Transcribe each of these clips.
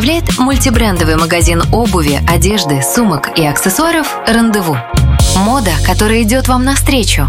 представляет мультибрендовый магазин обуви, одежды, сумок и аксессуаров «Рандеву». Мода, которая идет вам навстречу.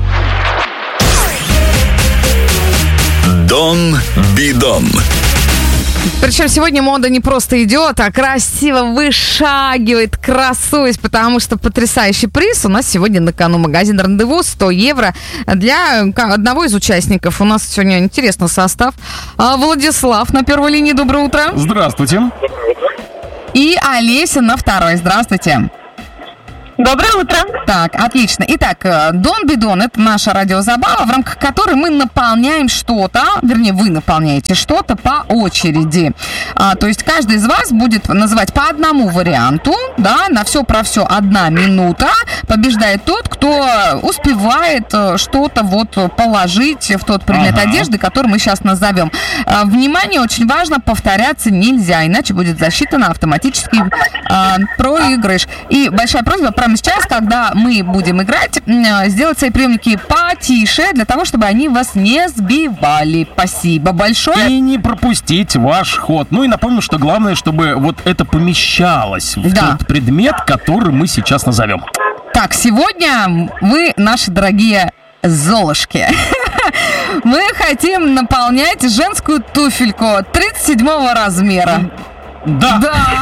Дон Бидон. Причем сегодня мода не просто идет, а красиво вышагивает, красуясь, потому что потрясающий приз у нас сегодня на кону. Магазин «Рандеву», 100 евро для одного из участников. У нас сегодня интересный состав. Владислав на первой линии, доброе утро. Здравствуйте. И Олеся на второй, здравствуйте. Доброе утро. Так, отлично. Итак, Дон Бидон — это наша радиозабава, в рамках которой мы наполняем что-то, вернее, вы наполняете что-то по очереди. То есть каждый из вас будет называть по одному варианту, да, на все про все 1 минута. Побеждает тот, кто успевает что-то вот положить в тот предмет одежды, который мы сейчас назовем. Внимание, очень важно, повторяться нельзя, иначе будет засчитано автоматический проигрыш. И большая просьба прямо сейчас, когда мы будем играть, сделать свои приемники потише, для того, чтобы они вас не сбивали. Спасибо большое. И не пропустить ваш ход. Ну и напомню, что главное, чтобы вот это помещалось в тот предмет, который мы сейчас назовем. Так, сегодня вы, наши дорогие золушки, мы хотим наполнять женскую туфельку 37 размера. Да.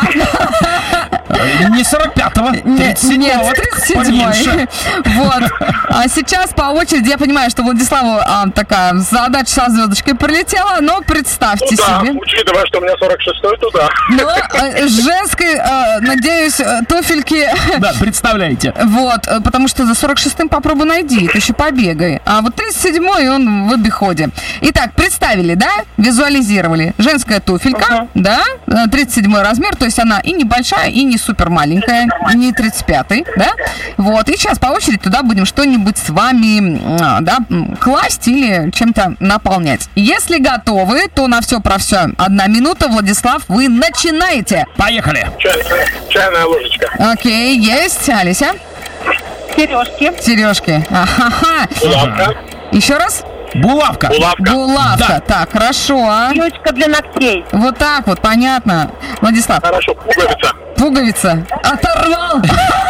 Не 45-го, 37-го. Нет, 37-й. Вот. А сейчас по очереди, я понимаю, что Владиславу такая задача со звездочкой пролетела, но представьте себе. Учитывая, что у меня 46-й, то да. Но женской, надеюсь, туфельки... Да, представляете. Вот, потому что за 46-м попробуй найди, ты еще побегай. А вот 37-й он в обиходе. Итак, представили, да? Визуализировали. Женская туфелька, да? 37-й размер, то есть она и небольшая, и не супер маленькая, не 35-й, да? Вот, и сейчас по очереди туда будем что-нибудь с вами, да, класть или чем-то наполнять. Если готовы, то на все про все 1 минута. Владислав, вы начинаете. Поехали. Чайная ложечка. Окей, есть. Олеся? Сережки. Сережки. Ага. Булавка. Еще раз? Булавка. Булавка. Да. Так, хорошо. Ключка для ногтей. Вот так вот, понятно. Владислав. Хорошо, пуговица. Пуговица. Оторвал.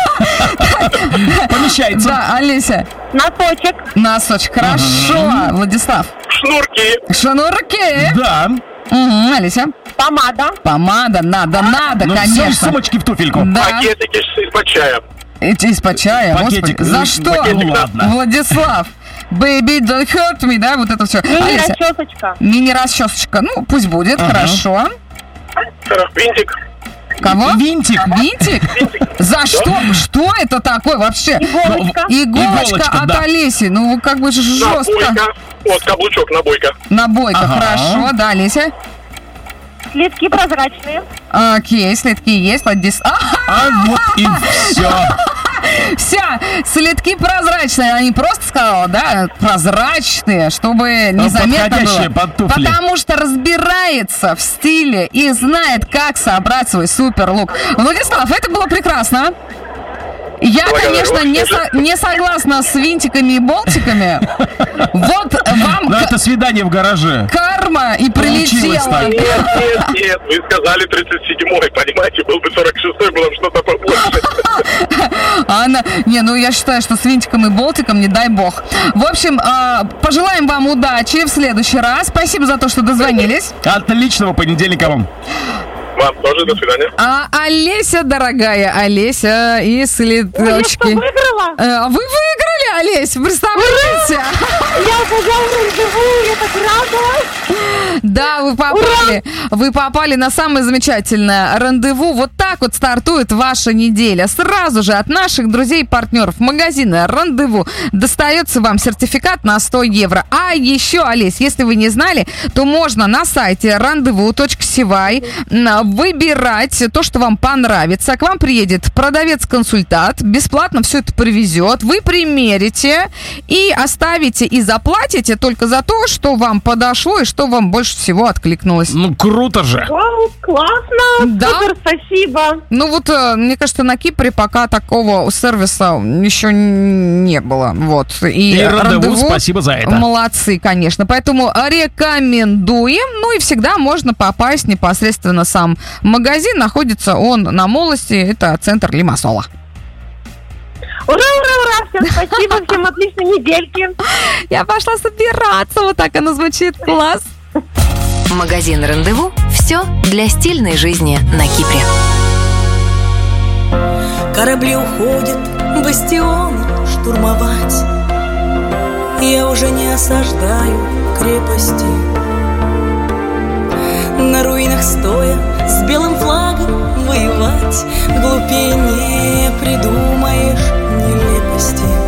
Помещается. Да, Олеся. Носочек. Носочек. Хорошо. Владислав. Шнурки. Шнурки. Да. Олеся. Помада. Помада. Надо, Ну, все конечно. в сумочке в туфельку. Да. Пакетики из-под чая. Из-под чая, Пакетик. господи. За что? Ну, ладно. Владислав. Baby, don't hurt me, да, вот это все. Мини-расчесочка. Мини-расчесочка. Ну, пусть будет, хорошо. Винтик. Кого? Винтик. Винтик? За что? Что это такое вообще? Иголочка. Иголочка от да. Олеси. Ну, как бы жестко. Набойка. Вот каблучок, набойка. Набойка, хорошо. Да, Олеся? Слитки прозрачные. Окей, слитки есть. Вот и все. Все, слитки прозрачные. Она не просто сказала, да, прозрачные, чтобы незаметно подходящие было. под туфли. Потому что разбирается в стиле и знает, как собрать свой супер лук. Владислав, это было прекрасно. Я, конечно, не согласна с винтиками и болтиками. Вот вам Но это свидание в гараже. карма и Получилось прилетела. так. Нет, вы сказали 37-й, понимаете, был бы 46-й, было бы что-то побольше. Ну я считаю, что с винтиком и болтиком, не дай бог. В общем, пожелаем вам удачи в следующий раз. Спасибо за то, что дозвонились. Отличного понедельника вам. Вам тоже, до свидания. Олеся, дорогая Олеся, и следочки. Я выиграла? Вы выиграли, Олеся, представляете? Я сказала «Рандеву», я так рада. Да, вы попали. Вы попали на самое замечательное рандеву. Вот так вот стартует ваша неделя. Сразу же от наших друзей и партнеров магазина «Рандеву» достается вам сертификат на 100 евро. А еще, Олесь, если вы не знали, то можно на сайте randevu.civai выбирать то, что вам понравится. К вам приедет продавец-консультант, бесплатно все это привезет. Вы примерите и оставите, и заплатите только за то, что вам подошло и что что вам больше всего откликнулось? Ну, круто же! Вау, классно! Да? Супер, спасибо! Ну вот, мне кажется, на Кипре пока такого сервиса еще не было. Вот. И Рандеву спасибо за это. Молодцы, конечно. Поэтому рекомендуем. Ну и всегда можно попасть непосредственно в сам магазин. Находится он на Молости. Это центр Лимассола. Ура, ура, ура! Всем спасибо, всем отличной недельки! Я пошла собираться. Вот так оно звучит. Класс! Магазин «Рандеву» – все для стильной жизни на Кипре. Корабли уходят бастионы штурмовать. Я уже не осаждаю крепости. На руинах стоя с белым флагом воевать глупее не придумаешь нелепости.